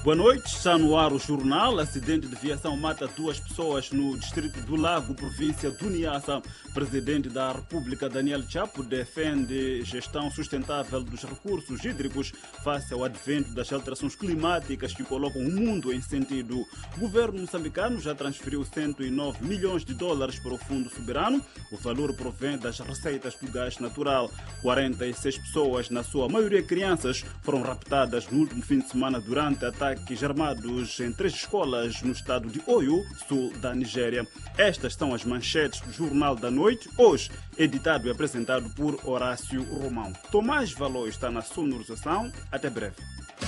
Boa noite, está no ar o jornal. Acidente de viação mata 2 pessoas no distrito do Lago, província do Niassa. Presidente da República, Daniel Chapo, defende gestão sustentável dos recursos hídricos face ao advento das alterações climáticas que colocam o mundo em sentido. O governo moçambicano já transferiu 109 milhões de dólares para o Fundo Soberano. O valor provém das receitas do gás natural. 46 pessoas, na sua maioria crianças, foram raptadas no último fim de semana durante ataques armados em 3 escolas no estado de Oyo, sul da Nigéria. Estas são as manchetes do Jornal da Noite, hoje editado e apresentado por Horácio Romão. Tomás Valor está na sonorização. Até breve.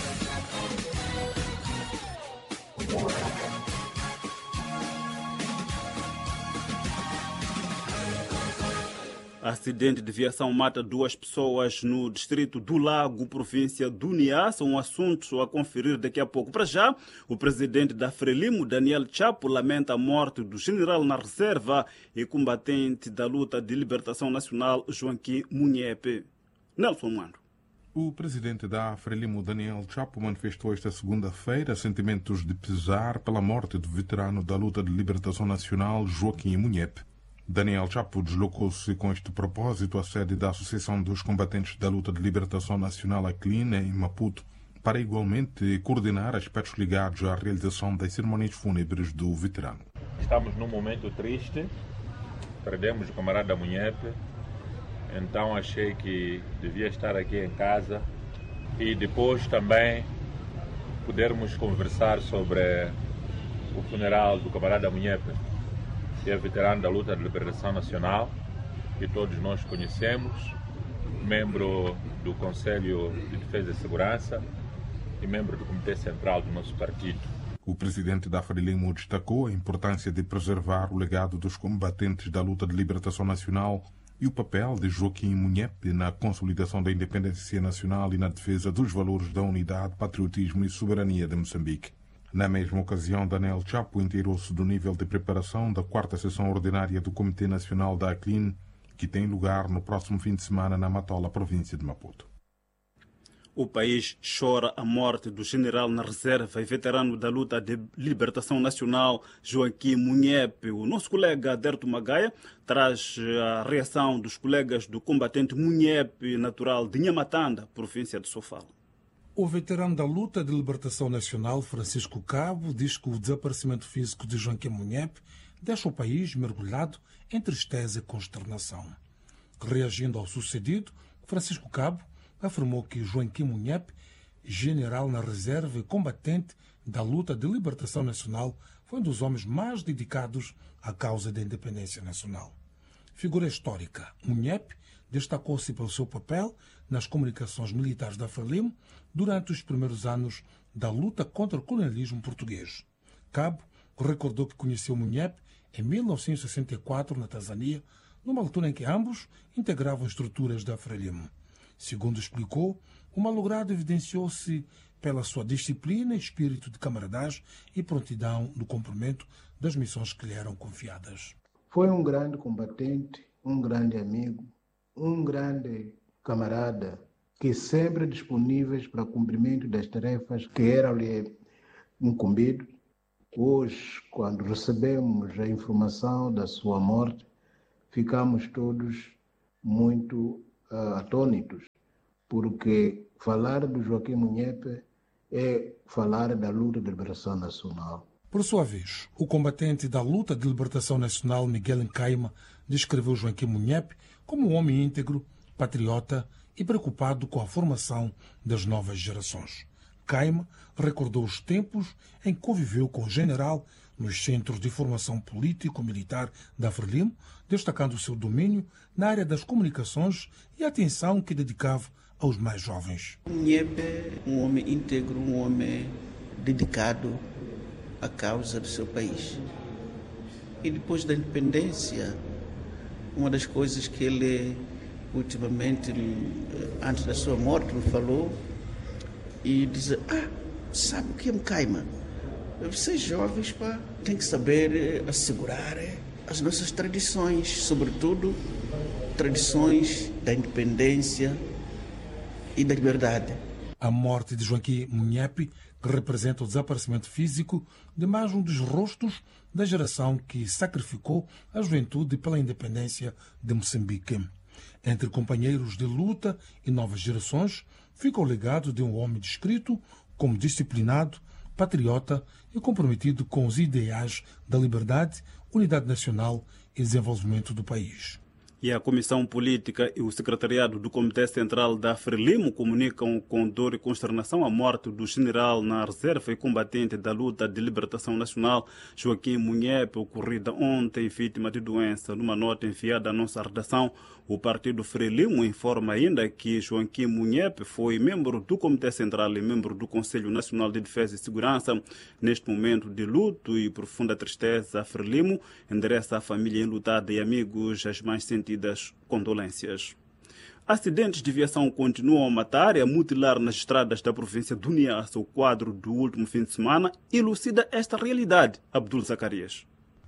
Acidente de viação mata 2 pessoas no distrito do Lago, província do Niassa. Um assunto a conferir daqui a pouco. Para já, o presidente da Frelimo, Daniel Chapo, lamenta a morte do general na reserva e combatente da luta de libertação nacional, Joaquim Munhepe. Nelson Mando. O presidente da Frelimo, Daniel Chapo, manifestou esta segunda-feira sentimentos de pesar pela morte do veterano da luta de libertação nacional, Joaquim Munhepe. Daniel Chapo deslocou-se com este propósito à sede da Associação dos Combatentes da Luta de Libertação Nacional, ACLIN, em Maputo, para igualmente coordenar aspectos ligados à realização das cerimônias fúnebres do veterano. Estamos num momento triste, perdemos o camarada Munhepe, então achei que devia estar aqui em casa e depois também podermos conversar sobre o funeral do camarada Munhepe, que é veterano da luta de libertação nacional, que todos nós conhecemos, membro do Conselho de Defesa e Segurança e membro do Comitê Central do nosso partido. O presidente da Frelimo destacou a importância de preservar o legado dos combatentes da luta de libertação nacional e o papel de Joaquim Munhepe na consolidação da independência nacional e na defesa dos valores da unidade, patriotismo e soberania de Moçambique. Na mesma ocasião, Daniel Chapo inteirou-se do nível de preparação da 4ª sessão ordinária do Comitê Nacional da ACLIN, que tem lugar no próximo fim de semana na Matola, província de Maputo. O país chora a morte do general na reserva e veterano da luta de libertação nacional, Joaquim Munhepe. O nosso colega Aderto Magaia traz a reação dos colegas do combatente Munhepe, natural de Nhamatanda, província de Sofala. O veterano da luta de libertação nacional, Francisco Cabo, diz que o desaparecimento físico de Joaquim Munhepe deixa o país mergulhado em tristeza e consternação. Reagindo ao sucedido, Francisco Cabo afirmou que Joaquim Munhepe, general na reserva e combatente da luta de libertação nacional, foi um dos homens mais dedicados à causa da independência nacional. Figura histórica, Munhepe destacou-se pelo seu papel nas comunicações militares da Frelimo durante os primeiros anos da luta contra o colonialismo português. Cabo recordou que conheceu Munhepe em 1964 na Tanzânia, numa altura em que ambos integravam estruturas da Frelimo. Segundo explicou, o malogrado evidenciou-se pela sua disciplina, espírito de camaradagem e prontidão no cumprimento das missões que lhe eram confiadas. Foi um grande combatente, um grande amigo, um grande camarada, que sempre disponíveis para o cumprimento das tarefas que eram-lhe incumbidas. Hoje, quando recebemos a informação da sua morte, ficamos todos muito atônitos, porque falar do Joaquim Munhepe é falar da luta de liberação nacional. Por sua vez, o combatente da luta de libertação nacional, Miguel Nkaima, descreveu Joaquim Munhepe como um homem íntegro, patriota e preocupado com a formação das novas gerações. Nkaima recordou os tempos em que conviveu com o general nos centros de formação político-militar da Frelimo, destacando o seu domínio na área das comunicações e a atenção que dedicava aos mais jovens. Munhepe é um homem íntegro, um homem dedicado à causa do seu país. E depois da independência, uma das coisas que ele ultimamente, antes da sua morte, me falou e diz: sabe o que é Nkaima? Vocês jovens têm que saber assegurar as nossas tradições, sobretudo tradições da independência e da liberdade. A morte de Joaquim Munhepe, que representa o desaparecimento físico de mais um dos rostos da geração que sacrificou a juventude pela independência de Moçambique. Entre companheiros de luta e novas gerações, fica o legado de um homem descrito como disciplinado, patriota e comprometido com os ideais da liberdade, unidade nacional e desenvolvimento do país. E a Comissão Política e o Secretariado do Comitê Central da Frelimo comunicam com dor e consternação a morte do general na reserva e combatente da luta de libertação nacional Joaquim Munhepe, ocorrida ontem, vítima de doença. Numa nota enviada à nossa redação, o Partido Frelimo informa ainda que Joaquim Munhepe foi membro do Comitê Central e membro do Conselho Nacional de Defesa e Segurança. Neste momento de luto e profunda tristeza, a Frelimo endereça à família enlutada e amigos as mais sentidas condolências. Acidentes de viação continuam a matar e a mutilar nas estradas da província do Niassa. O quadro do último fim de semana elucida esta realidade. Abdul Zacarias.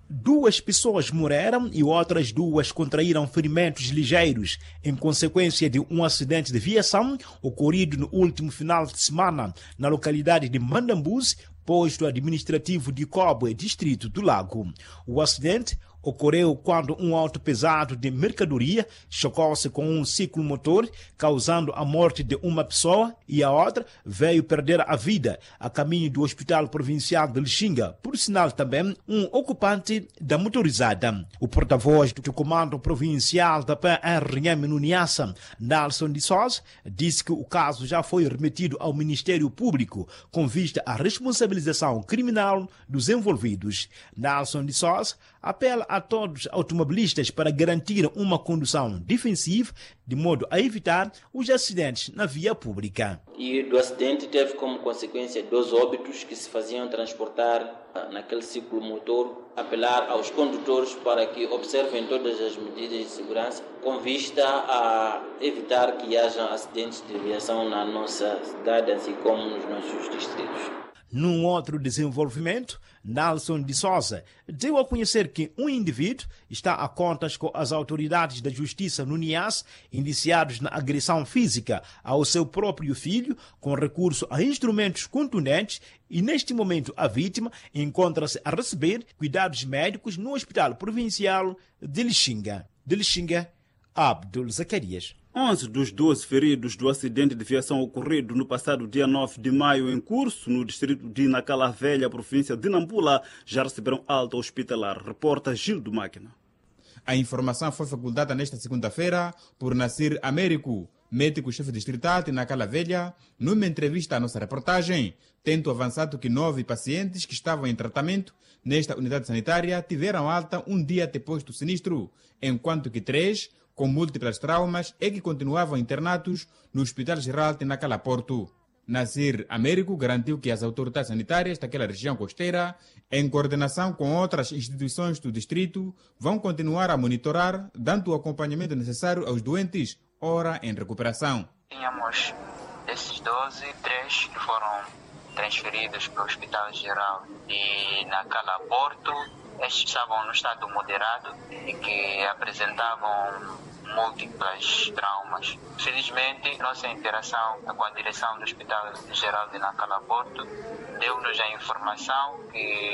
2 pessoas morreram e outras 2 contraíram ferimentos ligeiros em consequência de um acidente de viação ocorrido no último final de semana na localidade de Mandambuz, posto administrativo de Cobwe, distrito do Lago. O acidente ocorreu quando um auto pesado de mercadoria chocou-se com um ciclomotor, causando a morte de uma pessoa e a outra veio perder a vida a caminho do Hospital Provincial de Lixinga, por sinal também um ocupante da motorizada. O porta-voz do Comando Provincial da PRM no Niassa, Nelson de Sousa, disse que o caso já foi remetido ao Ministério Público com vista à responsabilização criminal dos envolvidos. Nelson de Sousa apela a todos os automobilistas para garantir uma condução defensiva, de modo a evitar os acidentes na via pública. E do acidente teve como consequência 2 óbitos que se faziam transportar naquele ciclomotor. Apelar aos condutores para que observem todas as medidas de segurança com vista a evitar que haja acidentes de viação na nossa cidade, assim como nos nossos distritos. Num outro desenvolvimento, Nelson de Sousa deu a conhecer que um indivíduo está a contas com as autoridades da justiça no Niassa, indiciados na agressão física ao seu próprio filho, com recurso a instrumentos contundentes, e neste momento a vítima encontra-se a receber cuidados médicos no Hospital Provincial de Lixinga. De Lixinga, Abdul Zacarias. 11 dos 12 feridos do acidente de viação ocorrido no passado dia 9 de maio em curso no distrito de Nacala Velha, província de Nampula, já receberam alta hospitalar. Reporta Gildo Máquina. A informação foi facultada nesta segunda-feira por Nasir Américo, médico-chefe distrital de Nacala Velha, numa entrevista à nossa reportagem, tendo avançado que 9 pacientes que estavam em tratamento nesta unidade sanitária tiveram alta um dia depois do sinistro, enquanto que 3 com múltiplas traumas é que continuavam internados no Hospital Geral de Nacala Porto. Nasir Américo garantiu que as autoridades sanitárias daquela região costeira, em coordenação com outras instituições do distrito, vão continuar a monitorar, dando o acompanhamento necessário aos doentes, ora em recuperação. Tínhamos desses 12, 3 que foram transferidos para o Hospital Geral de Nacala Porto. Estes estavam no estado moderado e que apresentavam múltiplas traumas. Felizmente, nossa interação com a direção do Hospital Geral de Nacala Porto deu-nos a informação que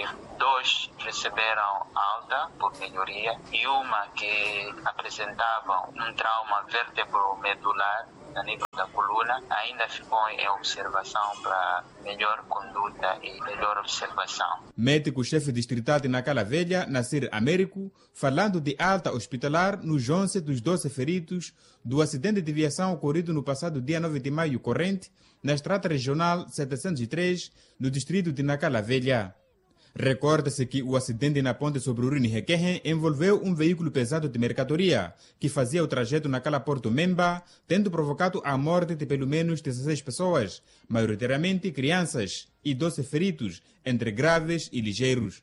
2 receberam alta por melhoria e uma que apresentava um trauma vértebro-medular a nível da coluna ainda ficou em observação para melhor conduta e melhor observação. Médico-chefe distrital de Nacala Velha, Nasir Américo, falando de alta hospitalar nos 11 dos 12 feridos do acidente de viação ocorrido no passado dia 9 de maio corrente, na estrada regional 703, no distrito de Nacala Velha. Recorda-se que o acidente na ponte sobre o Rini Requehe envolveu um veículo pesado de mercadoria que fazia o trajeto Nacala Porto Memba, tendo provocado a morte de pelo menos 16 pessoas, maioritariamente crianças, e 12 feridos, entre graves e ligeiros.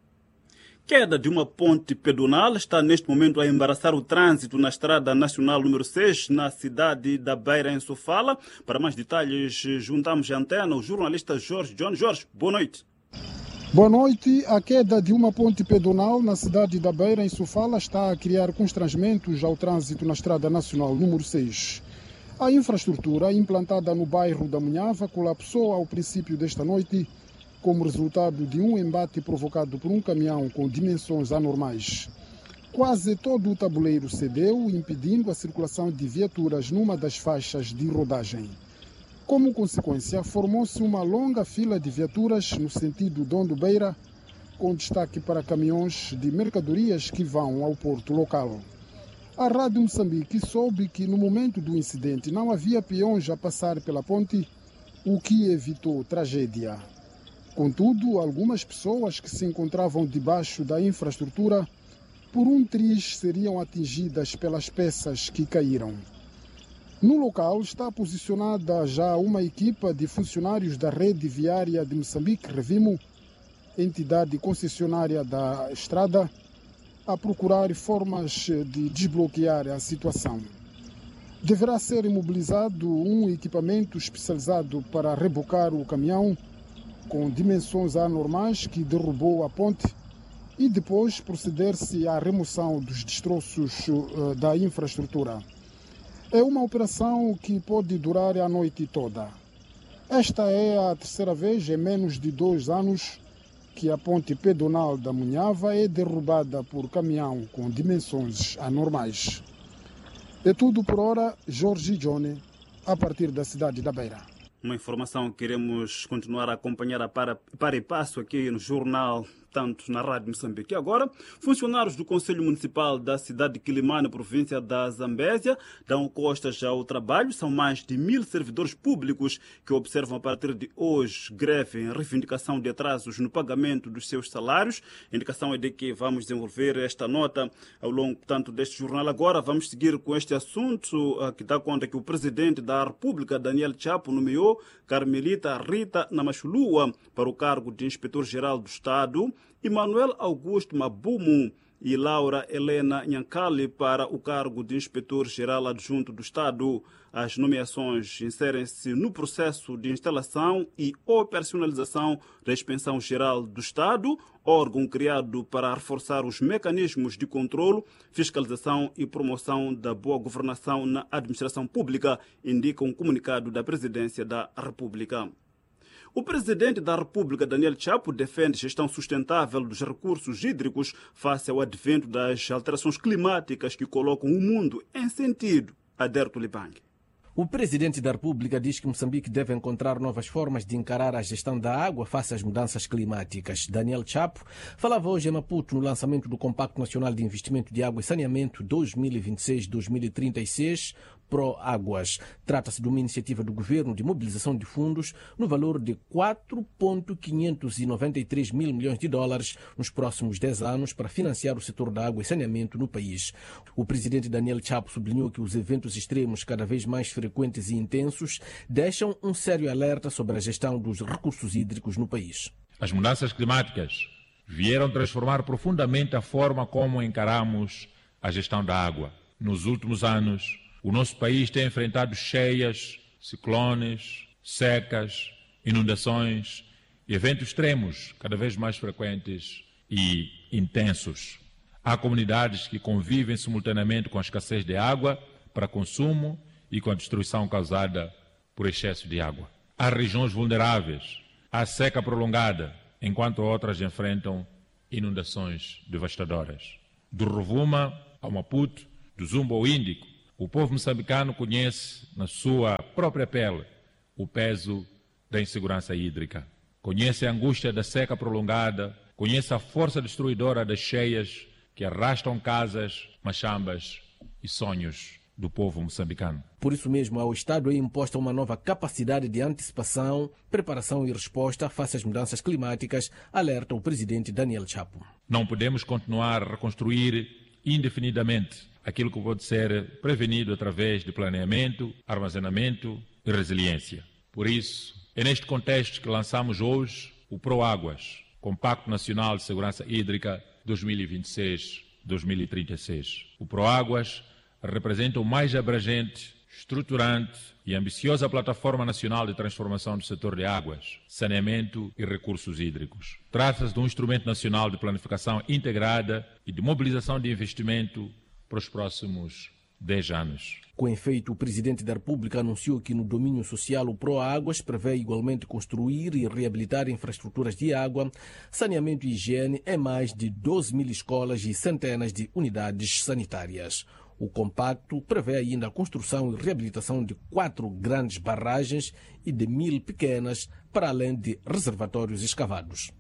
Queda de uma ponte pedonal está neste momento a embaraçar o trânsito na Estrada Nacional número 6, na cidade da Beira, em Sofala. Para mais detalhes, juntamos a antena o jornalista Jorge John. Jorge, boa noite. Boa noite. A queda de uma ponte pedonal na cidade da Beira, em Sofala, está a criar constrangimentos ao trânsito na Estrada Nacional número 6. A infraestrutura implantada no bairro da Munhava colapsou ao princípio desta noite como resultado de um embate provocado por um caminhão com dimensões anormais. Quase todo o tabuleiro cedeu, impedindo a circulação de viaturas numa das faixas de rodagem. Como consequência, formou-se uma longa fila de viaturas no sentido Dondo-Beira, com destaque para caminhões de mercadorias que vão ao porto local. A Rádio Moçambique soube que no momento do incidente não havia peões a passar pela ponte, o que evitou tragédia. Contudo, algumas pessoas que se encontravam debaixo da infraestrutura, por um triz, seriam atingidas pelas peças que caíram. No local está posicionada já uma equipa de funcionários da Rede Viária de Moçambique, Revimo, entidade concessionária da estrada, a procurar formas de desbloquear a situação. Deverá ser imobilizado um equipamento especializado para rebocar o caminhão com dimensões anormais que derrubou a ponte e depois proceder-se à remoção dos destroços da infraestrutura. É uma operação que pode durar a noite toda. Esta é a terceira vez em menos de 2 anos que a ponte pedonal da Munhava é derrubada por caminhão com dimensões anormais. É tudo por hora, Jorge Johnny, a partir da cidade da Beira. Uma informação que queremos continuar a acompanhar para e passo aqui no jornal, tanto na Rádio Moçambique. Agora, funcionários do Conselho Municipal da cidade de Quilimane, província da Zambésia, dão costas ao trabalho. São mais de 1000 servidores públicos que observam a partir de hoje greve em reivindicação de atrasos no pagamento dos seus salários. A indicação é de que vamos desenvolver esta nota ao longo, portanto, deste jornal. Agora vamos seguir com este assunto que dá conta que o presidente da República, Daniel Chapo, nomeou Carmelita Rita Namachulua para o cargo de inspetor-geral do Estado e Manuel Augusto Mabumu e Laura Helena Nhankali para o cargo de inspetor-geral adjunto do Estado. As nomeações inserem-se no processo de instalação e operacionalização da Inspeção Geral do Estado, órgão criado para reforçar os mecanismos de controlo, fiscalização e promoção da boa governação na administração pública, indica um comunicado da Presidência da República. O presidente da República, Daniel Chapo, defende gestão sustentável dos recursos hídricos face ao advento das alterações climáticas que colocam o mundo em sentido. Aderto Libang. O presidente da República diz que Moçambique deve encontrar novas formas de encarar a gestão da água face às mudanças climáticas. Daniel Chapo falava hoje em Maputo no lançamento do Compacto Nacional de Investimento de Água e Saneamento 2026-2036, Pró-Águas. Trata-se de uma iniciativa do governo de mobilização de fundos no valor de 4,593 mil milhões de dólares nos próximos 10 anos para financiar o setor da água e saneamento no país. O presidente Daniel Chapo sublinhou que os eventos extremos cada vez mais frequentes e intensos deixam um sério alerta sobre a gestão dos recursos hídricos no país. As mudanças climáticas vieram transformar profundamente a forma como encaramos a gestão da água. Nos últimos anos, o nosso país tem enfrentado cheias, ciclones, secas, inundações e eventos extremos cada vez mais frequentes e intensos. Há comunidades que convivem simultaneamente com a escassez de água para consumo e com a destruição causada por excesso de água. Há regiões vulneráveis, há seca prolongada, enquanto outras enfrentam inundações devastadoras. Do Rovuma ao Maputo, do Zumba ao Índico, o povo moçambicano conhece na sua própria pele o peso da insegurança hídrica. Conhece a angústia da seca prolongada, conhece a força destruidora das cheias que arrastam casas, machambas e sonhos do povo moçambicano. Por isso mesmo, ao Estado é imposta uma nova capacidade de antecipação, preparação e resposta face às mudanças climáticas, alerta o presidente Daniel Chapo. Não podemos continuar a reconstruir indefinidamente aquilo que pode ser prevenido através de planeamento, armazenamento e resiliência. Por isso, é neste contexto que lançamos hoje o Pró-Águas, Compacto Nacional de Segurança Hídrica 2026-2036. O Pró-Águas representa o mais abrangente, estruturante e ambiciosa plataforma nacional de transformação do setor de águas, saneamento e recursos hídricos. Trata-se de um instrumento nacional de planificação integrada e de mobilização de investimento para os próximos 10 anos. Com efeito, o Presidente da República anunciou que no domínio social o Proáguas prevê igualmente construir e reabilitar infraestruturas de água, saneamento e higiene em mais de 12 mil escolas e centenas de unidades sanitárias. O compacto prevê ainda a construção e reabilitação de 4 grandes barragens e de 1.000 pequenas, para além de reservatórios escavados.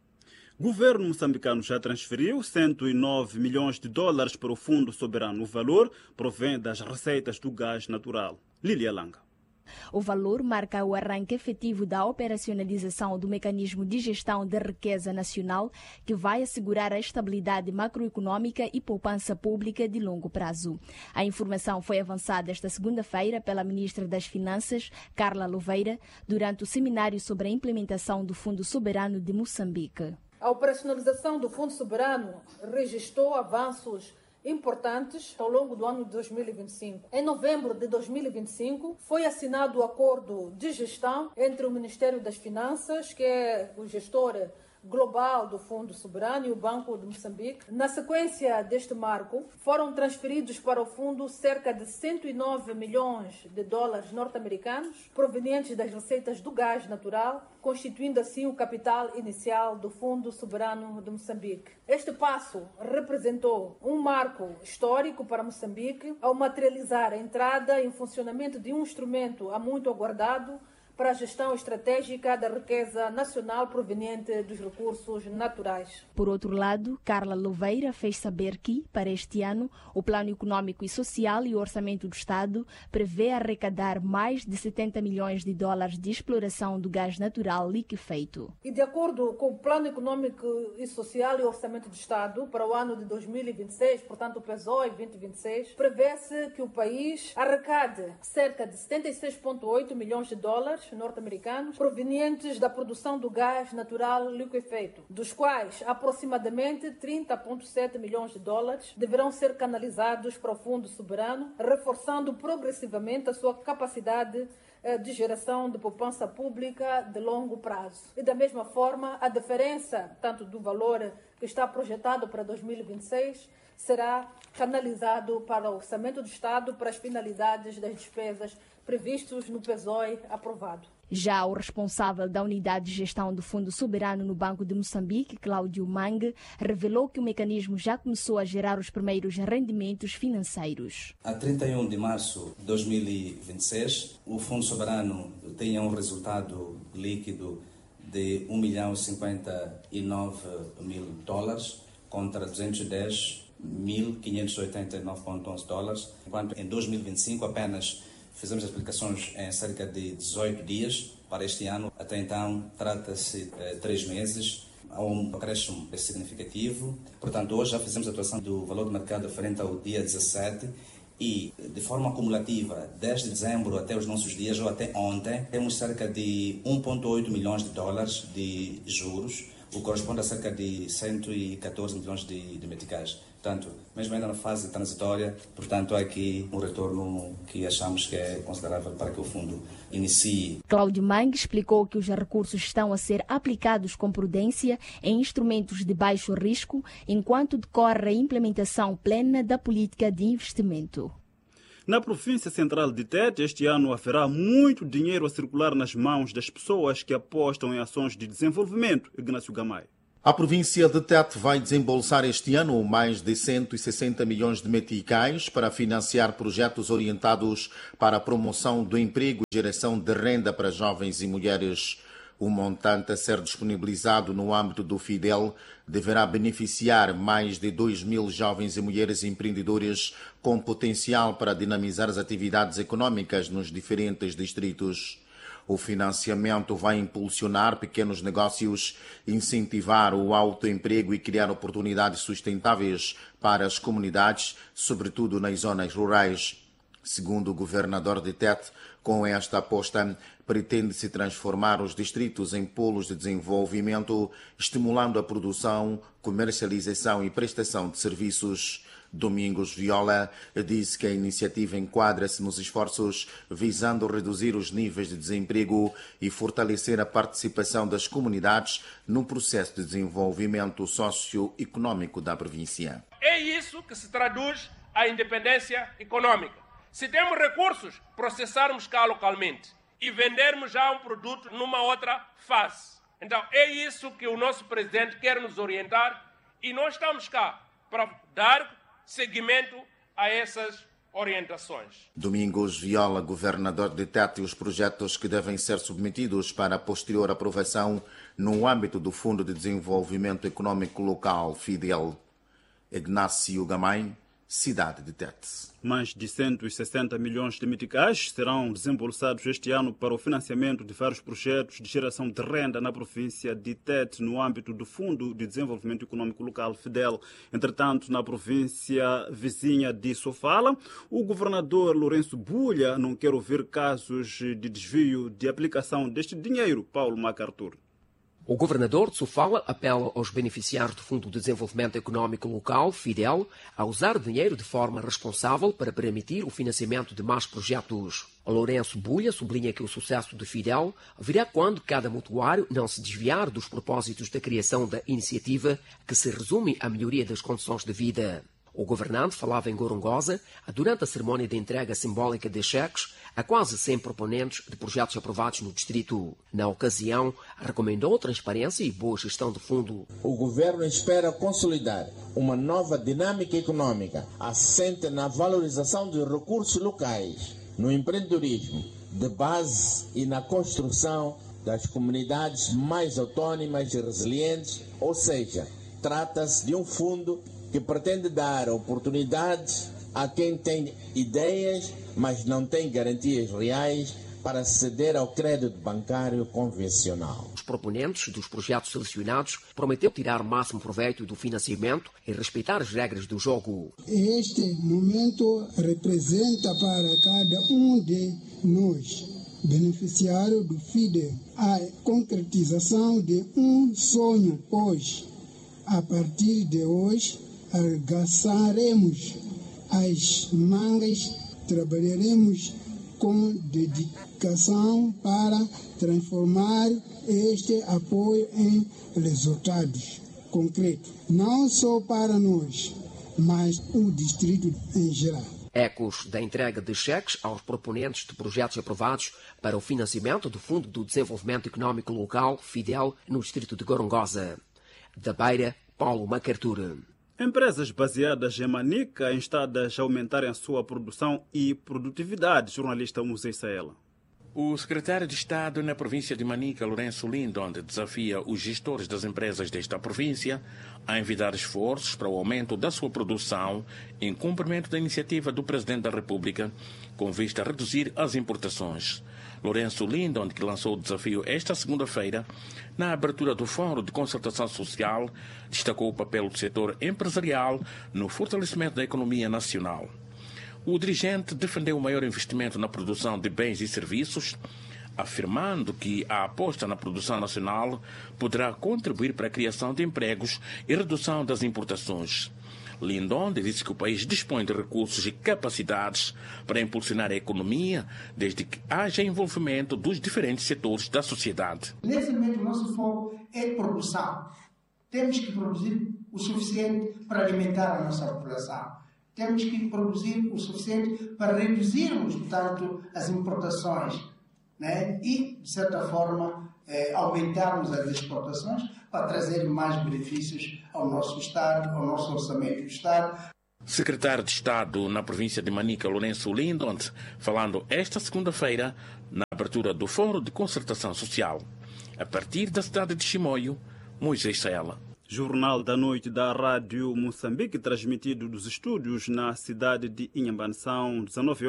O governo moçambicano já transferiu 109 milhões de dólares para o Fundo Soberano. O valor provém das receitas do gás natural. Lília Langa. O valor marca o arranque efetivo da operacionalização do mecanismo de gestão de riqueza nacional, que vai assegurar a estabilidade macroeconômica e poupança pública de longo prazo. A informação foi avançada esta segunda-feira pela ministra das Finanças, Carla Louveira, durante o seminário sobre a implementação do Fundo Soberano de Moçambique. A operacionalização do Fundo Soberano registrou avanços importantes ao longo do ano de 2025. Em novembro de 2025, foi assinado o acordo de gestão entre o Ministério das Finanças, que é o gestor global do Fundo Soberano, e o Banco de Moçambique. Na sequência deste marco, foram transferidos para o fundo cerca de 109 milhões de dólares norte-americanos, provenientes das receitas do gás natural, constituindo assim o capital inicial do Fundo Soberano de Moçambique. Este passo representou um marco histórico para Moçambique, ao materializar a entrada em funcionamento de um instrumento há muito aguardado para a gestão estratégica da riqueza nacional proveniente dos recursos naturais. Por outro lado, Carla Louveira fez saber que, para este ano, o Plano Econômico e Social e o Orçamento do Estado prevê arrecadar mais de 70 milhões de dólares de exploração do gás natural liquefeito. E de acordo com o Plano Econômico e Social e o Orçamento do Estado, para o ano de 2026, portanto o PESOE 2026, prevê-se que o país arrecade cerca de 76,8 milhões de dólares norte-americanos provenientes da produção do gás natural liquefeito, dos quais aproximadamente 30,7 milhões de dólares deverão ser canalizados para o Fundo Soberano, reforçando progressivamente a sua capacidade de geração de poupança pública de longo prazo. E da mesma forma, a diferença, tanto do valor que está projetado para 2026, será canalizado para o Orçamento do Estado para as finalidades das despesas previstos no PESOE aprovado. Já o responsável da unidade de gestão do Fundo Soberano no Banco de Moçambique, Cláudio Mangue, revelou que o mecanismo já começou a gerar os primeiros rendimentos financeiros. A 31 de março de 2026, o Fundo Soberano tem um resultado líquido de 1.059.000 dólares contra 210.589,11 dólares, enquanto em 2025 apenas fizemos as aplicações em cerca de 18 dias. Para este ano, até então, trata-se de 3 meses. Há um acréscimo significativo. Portanto, hoje já fizemos a atuação do valor de mercado frente ao dia 17 e, de forma acumulativa, desde dezembro até os nossos dias, ou até ontem, temos cerca de 1,8 milhões de dólares de juros, o que corresponde a cerca de 114 milhões de meticais. Portanto, mesmo ainda na fase transitória, portanto, há aqui um retorno que achamos que é considerável para que o fundo inicie. Cláudio Mangue explicou que os recursos estão a ser aplicados com prudência em instrumentos de baixo risco, enquanto decorre a implementação plena da política de investimento. Na província central de Tete, este ano haverá muito dinheiro a circular nas mãos das pessoas que apostam em ações de desenvolvimento. Ignácio Gamay. A província de Tete vai desembolsar este ano mais de 160 milhões de meticais para financiar projetos orientados para a promoção do emprego e geração de renda para jovens e mulheres. O montante a ser disponibilizado no âmbito do FIDEL deverá beneficiar mais de 2.000 jovens e mulheres empreendedores com potencial para dinamizar as atividades econômicas nos diferentes distritos. O financiamento vai impulsionar pequenos negócios, incentivar o autoemprego e criar oportunidades sustentáveis para as comunidades, sobretudo nas zonas rurais. Segundo o governador de Tete, com esta aposta, pretende-se transformar os distritos em polos de desenvolvimento, estimulando a produção, comercialização e prestação de serviços. Domingos Viola disse que a iniciativa enquadra-se nos esforços visando reduzir os níveis de desemprego e fortalecer a participação das comunidades no processo de desenvolvimento socioeconômico da província. É isso que se traduz a independência econômica. Se temos recursos, processarmos cá localmente e vendermos já um produto numa outra fase. Então, é isso que o nosso presidente quer nos orientar e nós estamos cá para dar seguimento a essas orientações. Domingos Viola, governador, de Tete os projetos que devem ser submetidos para a posterior aprovação no âmbito do Fundo de Desenvolvimento Econômico Local, FIDEL. Ignácio Gamay, cidade de Tete. Mais de 160 milhões de meticais serão desembolsados este ano para o financiamento de vários projetos de geração de renda na província de Tete, no âmbito do Fundo de Desenvolvimento Econômico Local, FIDEL. Entretanto, na província vizinha de Sofala, o governador Lourenço Bulha não quer ouvir casos de desvio de aplicação deste dinheiro. Paulo MacArthur. O governador de Sofala apela aos beneficiários do Fundo de Desenvolvimento Econômico Local, FIDEL, a usar dinheiro de forma responsável para permitir o financiamento de mais projetos. Lourenço Bulha sublinha que o sucesso do FIDEL virá quando cada mutuário não se desviar dos propósitos da criação da iniciativa, que se resume à melhoria das condições de vida. O governante falava em Gorongosa durante a cerimónia de entrega simbólica de cheques a quase 100 proponentes de projetos aprovados no distrito. Na ocasião, recomendou transparência e boa gestão do fundo. O governo espera consolidar uma nova dinâmica econômica assente na valorização dos recursos locais, no empreendedorismo de base e na construção das comunidades mais autônomas e resilientes, ou seja, trata-se de um fundo que pretende dar oportunidades a quem tem ideias, mas não tem garantias reais para aceder ao crédito bancário convencional. Os proponentes dos projetos selecionados prometeram tirar o máximo proveito do financiamento e respeitar as regras do jogo. Este momento representa para cada um de nós, beneficiário do FIDEL, a concretização de um sonho, pois, a partir de hoje, arregaçaremos as mangas, trabalharemos com dedicação para transformar este apoio em resultados concretos, não só para nós, mas o distrito em geral. Ecos da entrega de cheques aos proponentes de projetos aprovados para o financiamento do Fundo do Desenvolvimento Econômico Local, FIDEL, no distrito de Gorongosa. Da Beira, Paulo MacArthur. Empresas baseadas em Manica instadas a aumentarem a sua produção e produtividade. Jornalista Moisés Saela. O secretário de Estado na província de Manica, Lourenço Lindon, desafia os gestores das empresas desta província a envidar esforços para o aumento da sua produção em cumprimento da iniciativa do Presidente da República com vista a reduzir as importações. Lourenço Lindon, que lançou o desafio esta segunda-feira, na abertura do Fórum de Concertação Social, destacou o papel do setor empresarial no fortalecimento da economia nacional. O dirigente defendeu o maior investimento na produção de bens e serviços, afirmando que a aposta na produção nacional poderá contribuir para a criação de empregos e redução das importações. Lindon disse que o país dispõe de recursos e capacidades para impulsionar a economia, desde que haja envolvimento dos diferentes setores da sociedade. Nesse momento, o nosso foco é produção. Temos que produzir o suficiente para alimentar a nossa população. Temos que produzir o suficiente para reduzirmos, portanto, as importações, né? E, de certa forma, aumentarmos as exportações para trazer mais benefícios ao nosso Estado, ao nosso orçamento do Estado. Secretário de Estado na província de Manica, Lourenço Lindon, falando esta segunda-feira na abertura do Fórum de Concertação Social. A partir da cidade de Chimoio, Moisés Saela. Jornal da Noite da Rádio Moçambique, transmitido dos estúdios na cidade de Inhambane. São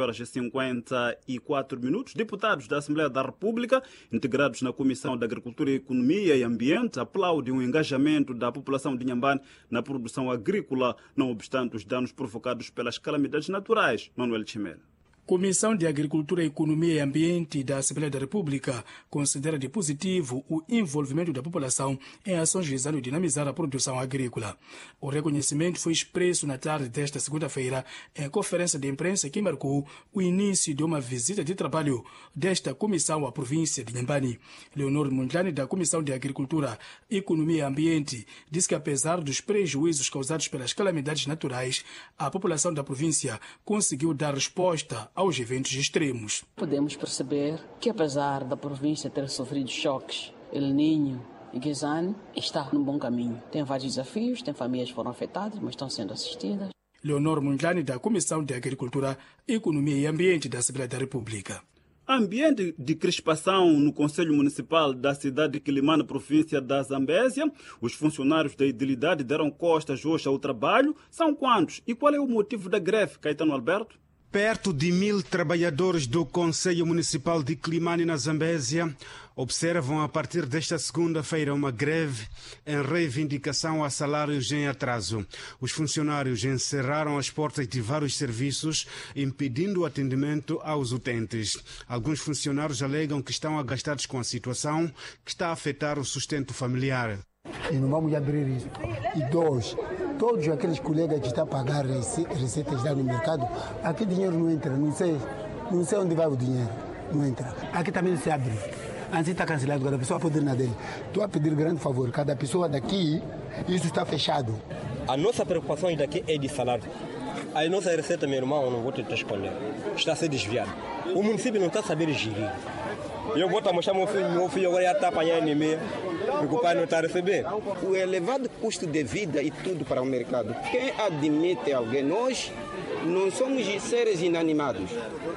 19h54. Deputados da Assembleia da República, integrados na Comissão da Agricultura, Economia e Ambiente, aplaudem o engajamento da população de Inhambane na produção agrícola, não obstante os danos provocados pelas calamidades naturais. Manuel Chimera. Comissão de Agricultura, Economia e Ambiente da Assembleia da República considera de positivo o envolvimento da população em ações visando dinamizar a produção agrícola. O reconhecimento foi expresso na tarde desta segunda-feira em conferência de imprensa que marcou o início de uma visita de trabalho desta comissão à província de Inhambane. Leonor Mondlane, da Comissão de Agricultura, Economia e Ambiente, diz que apesar dos prejuízos causados pelas calamidades naturais, a população da província conseguiu dar resposta aos eventos extremos. Podemos perceber que, apesar da província ter sofrido choques, El Niño e Guezane, está num bom caminho. Tem vários desafios, tem famílias que foram afetadas, mas estão sendo assistidas. Leonor Mondlane, da Comissão de Agricultura, Economia e Ambiente da Assembleia da República. Ambiente de crispação no Conselho Municipal da cidade de Quilimane, província da Zambésia. Os funcionários da idilidade deram costas hoje ao trabalho. São quantos? E qual é o motivo da greve, Caetano Alberto? Perto de 1000 trabalhadores do Conselho Municipal de Quilimane, na Zambésia, observam a partir desta segunda-feira uma greve em reivindicação a salários em atraso. Os funcionários encerraram as portas de vários serviços, impedindo o atendimento aos utentes. Alguns funcionários alegam que estão agastados com a situação que está a afetar o sustento familiar. E não vamos abrir isso. E dois, todos aqueles colegas que estão a pagar receitas lá no mercado, aqui dinheiro não entra, não sei onde vai o dinheiro, não entra. Aqui também não se abre. Antes está cancelado, cada pessoa pode ir na dele. Estou a pedir grande favor, cada pessoa daqui, isso está fechado. A nossa preocupação daqui é de salário. A nossa receita, meu irmão, não vou te responder, está a ser desviado. O município não está a saber gerir. Eu vou mostrar meu filho agora já está apanhando em meia, porque o pai não está a receber. O elevado custo de vida e tudo para o mercado. Quem admite alguém? Nós não somos seres inanimados.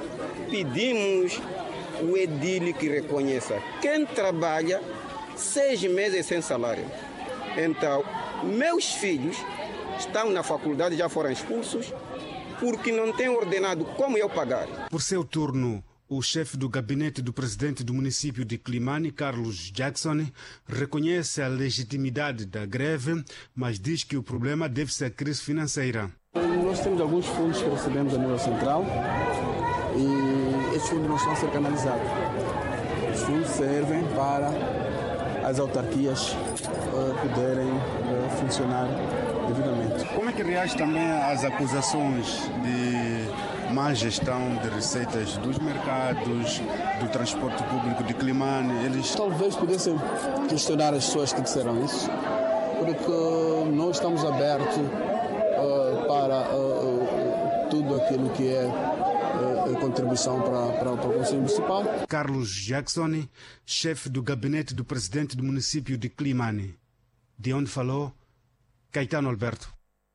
Pedimos o edil que reconheça. Quem trabalha 6 meses sem salário. Então, meus filhos estão na faculdade, já foram expulsos, porque não têm ordenado como eu pagar. Por seu turno, o chefe do gabinete do presidente do município de Quilimane, Carlos Jackson, reconhece a legitimidade da greve, mas diz que o problema deve-se à crise financeira. Nós temos alguns fundos que recebemos a nível central e esses fundos não estão a ser canalizados. Os fundos servem para as autarquias poderem funcionar devidamente. Como é que reage também às acusações de má gestão de receitas dos mercados, do transporte público de Quilimane? Eles talvez pudessem questionar as pessoas que disseram isso, porque nós estamos abertos para tudo aquilo que é contribuição para o Conselho Municipal. Carlos Jackson, chefe do gabinete do presidente do município de Quilimane. De onde falou Caetano Alberto.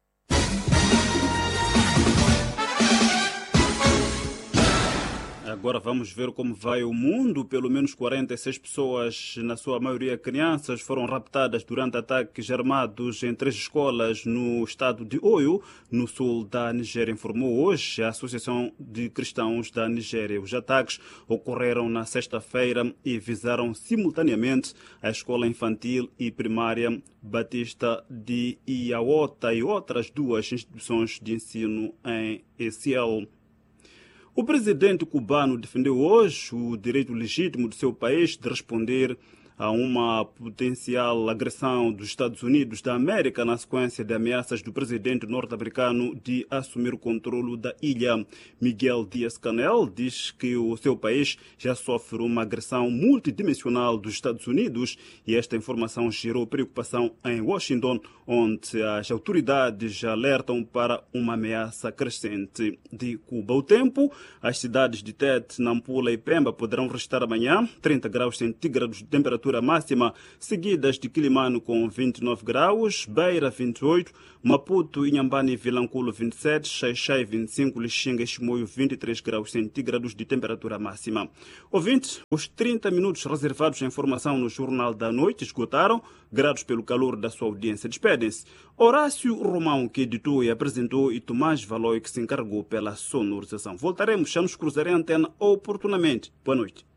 Agora vamos ver como vai o mundo. Pelo menos 46 pessoas, na sua maioria crianças, foram raptadas durante ataques armados em 3 escolas no estado de Oyo, no sul da Nigéria, informou hoje a Associação de Cristãos da Nigéria. Os ataques ocorreram na sexta-feira e visaram simultaneamente a escola infantil e primária Batista de Iawota e outras 2 instituições de ensino em Eciel. O presidente cubano defendeu hoje o direito legítimo do seu país de responder a uma potencial agressão dos Estados Unidos da América na sequência de ameaças do presidente norte-americano de assumir o controle da ilha. Miguel Díaz-Canel diz que o seu país já sofre uma agressão multidimensional dos Estados Unidos e esta informação gerou preocupação em Washington, onde as autoridades alertam para uma ameaça crescente de Cuba. O tempo, as cidades de Tete, Nampula e Pemba poderão registrar amanhã 30 graus centígrados de temperatura máxima, seguidas de Quilimane com 29 graus, Beira 28, Maputo, Inhambane e Vilanculo 27, Xai-Xai 25, Lixinga e Chimoio 23 graus centígrados de temperatura máxima. Ouvintes, os 30 minutos reservados à informação no Jornal da Noite esgotaram, gratos pelo calor da sua audiência. Despedem-se Horácio Romão, que editou e apresentou, e Tomás Valoi, que se encarregou pela sonorização. Voltaremos a nos cruzar em antena oportunamente. Boa noite.